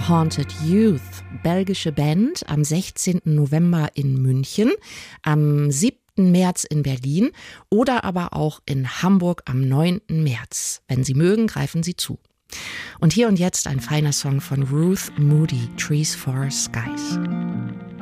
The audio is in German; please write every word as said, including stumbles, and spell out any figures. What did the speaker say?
Haunted Youth, belgische Band, am sechzehnten November in München, am siebten März in Berlin oder aber auch in Hamburg am neunten März. Wenn Sie mögen, greifen Sie zu. Und hier und jetzt ein feiner Song von Ruth Moody, Trees for Skies.